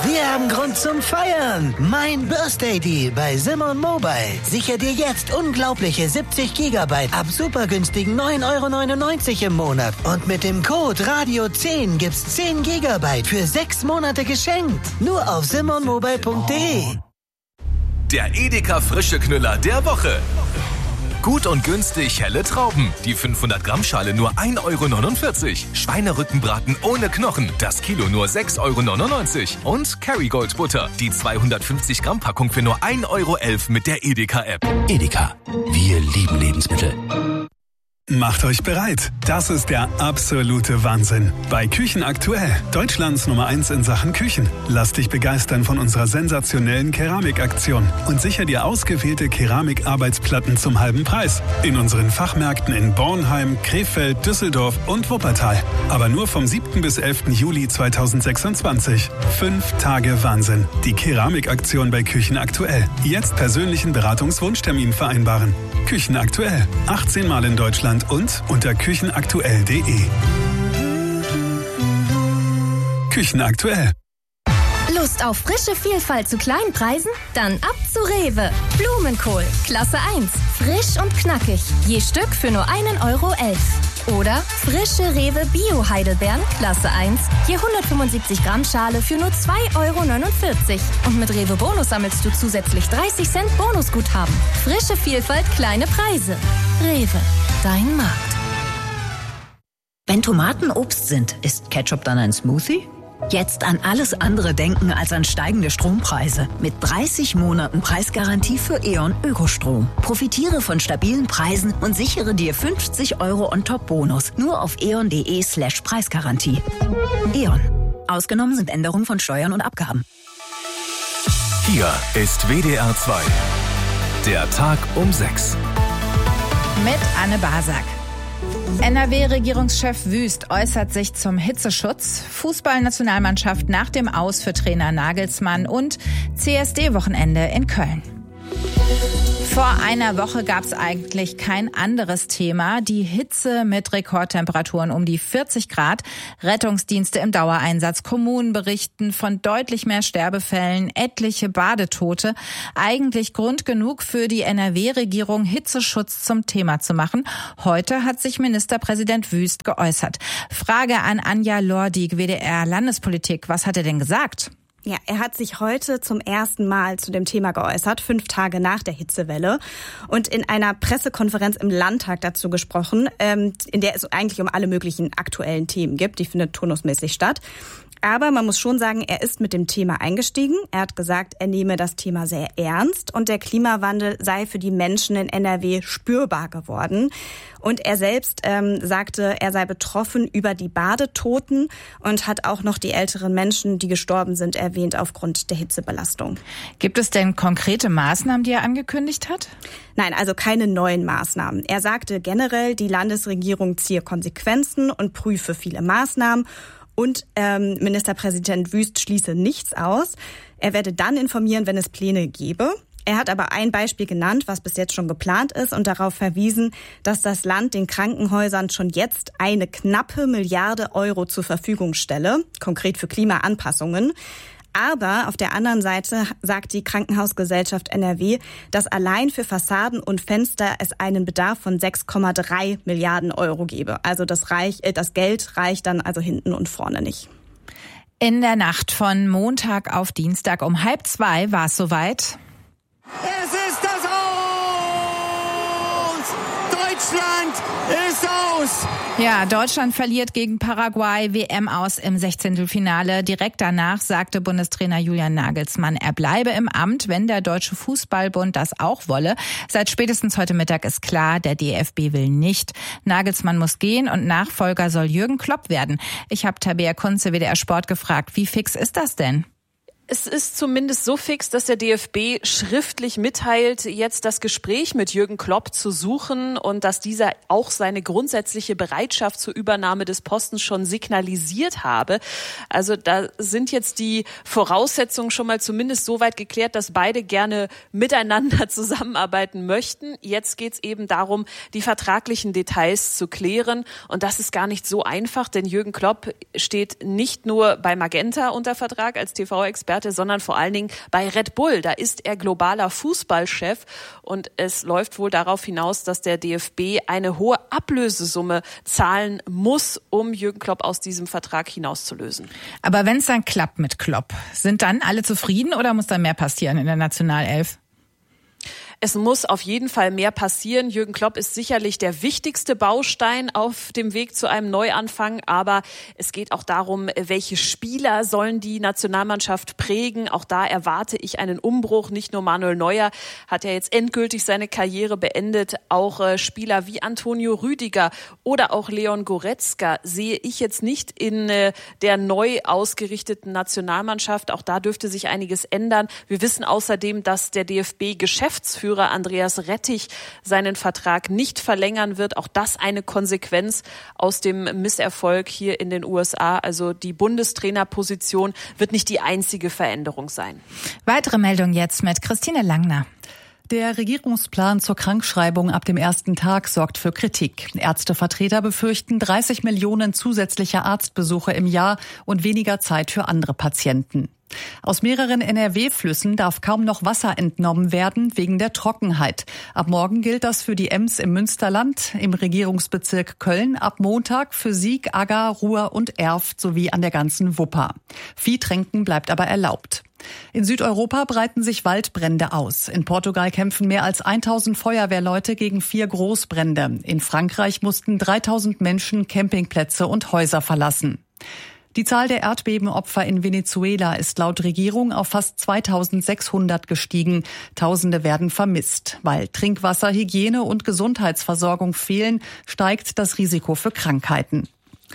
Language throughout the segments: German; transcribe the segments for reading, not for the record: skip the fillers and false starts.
Wir haben Grund zum Feiern. Mein Birthday Deal bei Simon Mobile. Sicher dir jetzt unglaubliche 70 GB ab super günstigen 9,99 € im Monat. Und mit dem Code Radio10 gibt's 10 GB für 6 Monate geschenkt. Nur auf simonmobile.de. Der Edeka frische Knüller der Woche. Gut und günstig helle Trauben. Die 500-Gramm-Schale nur 1,49 €. Schweinerückenbraten ohne Knochen. Das Kilo nur 6,99 € Und Kerrygold Butter. Die 250-Gramm-Packung für nur 1,11 € mit der Edeka-App. Edeka. Wir lieben Lebensmittel. Macht euch bereit. Das ist der absolute Wahnsinn. Bei Küchen aktuell. Deutschlands Nummer 1 in Sachen Küchen. Lass dich begeistern von unserer sensationellen Keramikaktion und sicher dir ausgewählte Keramikarbeitsplatten zum halben Preis. In unseren Fachmärkten in Bornheim, Krefeld, Düsseldorf und Wuppertal. Aber nur vom 7. bis 11. Juli 2026. 5 Tage Wahnsinn. Die Keramikaktion bei Küchen aktuell. Jetzt persönlichen Beratungswunschtermin vereinbaren. Küchen aktuell. 18 Mal in Deutschland und unter küchenaktuell.de. Küchen aktuell. Lust auf frische Vielfalt zu kleinen Preisen? Dann ab zu Rewe. Blumenkohl, Klasse 1. Frisch und knackig. Je Stück für nur 1,11 €. Oder frische Rewe Bio-Heidelbeeren, Klasse 1. Je 175 Gramm Schale für nur 2,49 €. Und mit Rewe Bonus sammelst du zusätzlich 30 Cent Bonusguthaben. Frische Vielfalt, kleine Preise. Rewe, dein Markt. Wenn Tomaten Obst sind, ist Ketchup dann ein Smoothie? Jetzt an alles andere denken als an steigende Strompreise. Mit 30 Monaten Preisgarantie für E.ON Ökostrom. Profitiere von stabilen Preisen und sichere dir 50 € on top Bonus. Nur auf eon.de/Preisgarantie. E.ON. Ausgenommen sind Änderungen von Steuern und Abgaben. Hier ist WDR 2. Der Tag um 6. Mit Anne Basak. NRW-Regierungschef Wüst äußert sich zum Hitzeschutz, Fußballnationalmannschaft nach dem Aus für Trainer Nagelsmann und CSD-Wochenende in Köln. Vor einer Woche gab es eigentlich kein anderes Thema. Die Hitze mit Rekordtemperaturen um die 40 Grad. Rettungsdienste im Dauereinsatz. Kommunen berichten von deutlich mehr Sterbefällen, etliche Badetote. Eigentlich Grund genug für die NRW-Regierung, Hitzeschutz zum Thema zu machen. Heute hat sich Ministerpräsident Wüst geäußert. Frage an Anja Lordig, WDR-Landespolitik. Was hat er denn gesagt? Ja, er hat sich heute zum ersten Mal zu dem Thema geäußert, 5 Tage nach der Hitzewelle, und in einer Pressekonferenz im Landtag dazu gesprochen, in der es eigentlich um alle möglichen aktuellen Themen gibt. Die findet turnusmäßig statt. Aber man muss schon sagen, er ist mit dem Thema eingestiegen. Er hat gesagt, er nehme das Thema sehr ernst und der Klimawandel sei für die Menschen in NRW spürbar geworden. Und er selbst sagte, er sei betroffen über die Badetoten und hat auch noch die älteren Menschen, die gestorben sind, erwähnt aufgrund der Hitzebelastung. Gibt es denn konkrete Maßnahmen, die er angekündigt hat? Nein, also keine neuen Maßnahmen. Er sagte generell, die Landesregierung ziehe Konsequenzen und prüfe viele Maßnahmen. Und Ministerpräsident Wüst schließe nichts aus. Er werde dann informieren, wenn es Pläne gäbe. Er hat aber ein Beispiel genannt, was bis jetzt schon geplant ist, und darauf verwiesen, dass das Land den Krankenhäusern schon jetzt eine knappe Milliarde € zur Verfügung stelle, konkret für Klimaanpassungen. Aber auf der anderen Seite sagt die Krankenhausgesellschaft NRW, dass allein für Fassaden und Fenster es einen Bedarf von 6,3 Milliarden € gebe. Also das Geld reicht dann also hinten und vorne nicht. In der Nacht von Montag auf Dienstag um 1:30 war es soweit. Es ist das Aus! Deutschland ist aus! Ja, Deutschland verliert gegen Paraguay, WM aus im 16. Direkt danach sagte Bundestrainer Julian Nagelsmann, er bleibe im Amt, wenn der Deutsche Fußballbund das auch wolle. Seit spätestens heute Mittag ist klar, der DFB will nicht. Nagelsmann muss gehen und Nachfolger soll Jürgen Klopp werden. Ich habe Tabea Kunze, WDR Sport, gefragt, wie fix ist das denn? Es ist zumindest so fix, dass der DFB schriftlich mitteilt, jetzt das Gespräch mit Jürgen Klopp zu suchen und dass dieser auch seine grundsätzliche Bereitschaft zur Übernahme des Postens schon signalisiert habe. Also da sind jetzt die Voraussetzungen schon mal zumindest so weit geklärt, dass beide gerne miteinander zusammenarbeiten möchten. Jetzt geht es eben darum, die vertraglichen Details zu klären. Und das ist gar nicht so einfach, denn Jürgen Klopp steht nicht nur bei Magenta unter Vertrag als TV-Experte, Experte, sondern vor allen Dingen bei Red Bull. Da ist er globaler Fußballchef und es läuft wohl darauf hinaus, dass der DFB eine hohe Ablösesumme zahlen muss, um Jürgen Klopp aus diesem Vertrag hinauszulösen. Aber wenn es dann klappt mit Klopp, sind dann alle zufrieden oder muss da mehr passieren in der Nationalelf? Es muss auf jeden Fall mehr passieren. Jürgen Klopp ist sicherlich der wichtigste Baustein auf dem Weg zu einem Neuanfang. Aber es geht auch darum, welche Spieler sollen die Nationalmannschaft prägen. Auch da erwarte ich einen Umbruch. Nicht nur Manuel Neuer hat ja jetzt endgültig seine Karriere beendet. Auch Spieler wie Antonio Rüdiger oder auch Leon Goretzka sehe ich jetzt nicht in der neu ausgerichteten Nationalmannschaft. Auch da dürfte sich einiges ändern. Wir wissen außerdem, dass der DFB-Geschäftsführer Andreas Rettich seinen Vertrag nicht verlängern wird. Auch das eine Konsequenz aus dem Misserfolg hier in den USA. Also die Bundestrainerposition wird nicht die einzige Veränderung sein. Weitere Meldung jetzt mit Christine Langner. Der Regierungsplan zur Krankschreibung ab dem ersten Tag sorgt für Kritik. Ärztevertreter befürchten 30 Millionen zusätzliche Arztbesuche im Jahr und weniger Zeit für andere Patienten. Aus mehreren NRW-Flüssen darf kaum noch Wasser entnommen werden wegen der Trockenheit. Ab morgen gilt das für die Ems im Münsterland, im Regierungsbezirk Köln, ab Montag für Sieg, Agger, Ruhr und Erft sowie an der ganzen Wupper. Viehtränken bleibt aber erlaubt. In Südeuropa breiten sich Waldbrände aus. In Portugal kämpfen mehr als 1000 Feuerwehrleute gegen 4 Großbrände. In Frankreich mussten 3000 Menschen Campingplätze und Häuser verlassen. Die Zahl der Erdbebenopfer in Venezuela ist laut Regierung auf fast 2600 gestiegen. Tausende werden vermisst. Weil Trinkwasser, Hygiene und Gesundheitsversorgung fehlen, steigt das Risiko für Krankheiten.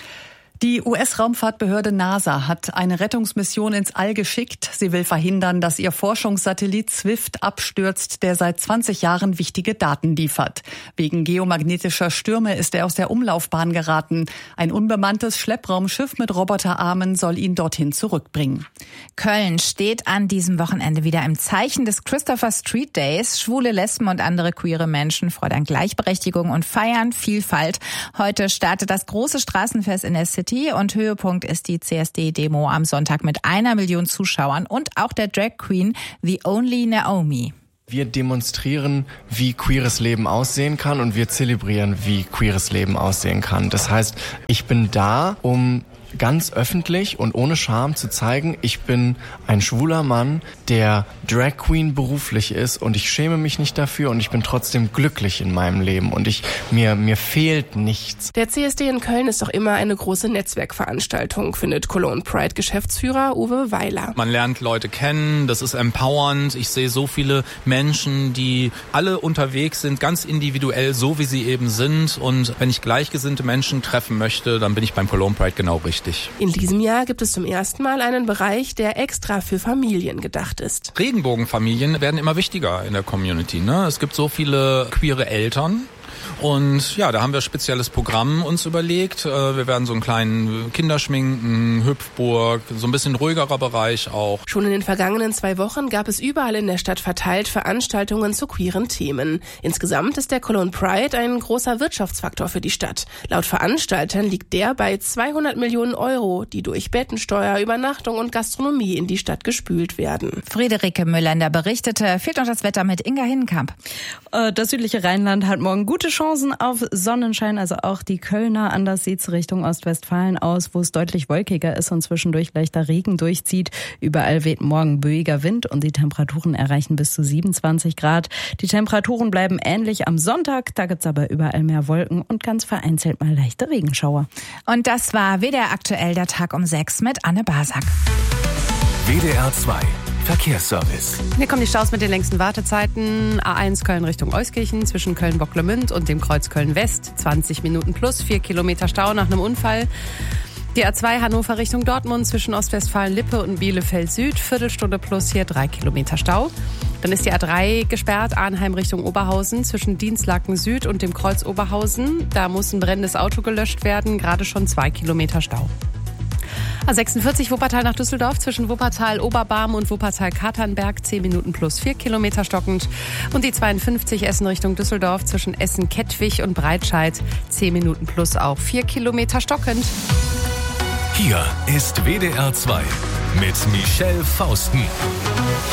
Die US-Raumfahrtbehörde NASA hat eine Rettungsmission ins All geschickt. Sie will verhindern, dass ihr Forschungssatellit Swift abstürzt, der seit 20 Jahren wichtige Daten liefert. Wegen geomagnetischer Stürme ist er aus der Umlaufbahn geraten. Ein unbemanntes Schleppraumschiff mit Roboterarmen soll ihn dorthin zurückbringen. Köln steht an diesem Wochenende wieder im Zeichen des Christopher Street Days. Schwule, Lesben und andere queere Menschen fordern Gleichberechtigung und feiern Vielfalt. Heute startet das große Straßenfest in der City. Und Höhepunkt ist die CSD-Demo am Sonntag mit 1 Million Zuschauern und auch der Drag Queen The Only Naomi. Wir demonstrieren, wie queeres Leben aussehen kann und wir zelebrieren, wie queeres Leben aussehen kann. Das heißt, ich bin da, um ganz öffentlich und ohne Scham zu zeigen, ich bin ein schwuler Mann, der Drag Queen beruflich ist und ich schäme mich nicht dafür und ich bin trotzdem glücklich in meinem Leben und mir fehlt nichts. Der CSD in Köln ist doch immer eine große Netzwerkveranstaltung, findet Cologne Pride Geschäftsführer Uwe Weiler. Man lernt Leute kennen, das ist empowernd. Ich sehe so viele Menschen, die alle unterwegs sind, ganz individuell, so wie sie eben sind. Und wenn ich gleichgesinnte Menschen treffen möchte, dann bin ich beim Cologne Pride genau richtig. In diesem Jahr gibt es zum ersten Mal einen Bereich, der extra für Familien gedacht ist. Regenbogenfamilien werden immer wichtiger in der Community, ne? Es gibt so viele queere Eltern. Und ja, da haben wir ein spezielles Programm uns überlegt. Wir werden so einen kleinen Kinderschminken, Hüpfburg, so ein bisschen ruhigerer Bereich auch. Schon in den vergangenen 2 Wochen gab es überall in der Stadt verteilt Veranstaltungen zu queeren Themen. Insgesamt ist der Cologne Pride ein großer Wirtschaftsfaktor für die Stadt. Laut Veranstaltern liegt der bei 200 Millionen Euro, die durch Bettensteuer, Übernachtung und Gastronomie in die Stadt gespült werden. Friederike Müllender berichtete, fehlt noch das Wetter mit Inga Hinnenkamp. Das südliche Rheinland hat morgen gute Chancen auf Sonnenschein, also auch die Kölner. Anders sieht's Richtung Ostwestfalen aus, wo es deutlich wolkiger ist und zwischendurch leichter Regen durchzieht. Überall weht morgen böiger Wind und die Temperaturen erreichen bis zu 27 Grad. Die Temperaturen bleiben ähnlich am Sonntag, da gibt's aber überall mehr Wolken und ganz vereinzelt mal leichte Regenschauer. Und das war WDR aktuell, der Tag um 6 mit Anne Basak. WDR 2 Verkehrsservice. Hier kommen die Staus mit den längsten Wartezeiten. A1 Köln Richtung Euskirchen zwischen Köln-Bocklemünd und dem Kreuz Köln-West. 20 Minuten plus, 4 Kilometer Stau nach einem Unfall. Die A2 Hannover Richtung Dortmund zwischen Ostwestfalen-Lippe und Bielefeld-Süd. Viertelstunde plus, hier 3 Kilometer Stau. Dann ist die A3 gesperrt, Arnheim Richtung Oberhausen zwischen Dienstlaken Süd und dem Kreuz Oberhausen. Da muss ein brennendes Auto gelöscht werden, gerade schon 2 Kilometer Stau. A46 Wuppertal nach Düsseldorf zwischen Wuppertal-Oberbarm und Wuppertal-Katernberg 10 Minuten plus 4 Kilometer stockend. Und die 52 Essen Richtung Düsseldorf zwischen Essen-Kettwig und Breitscheid 10 Minuten plus auch 4 Kilometer stockend. Hier ist WDR 2 mit Michelle Fausten.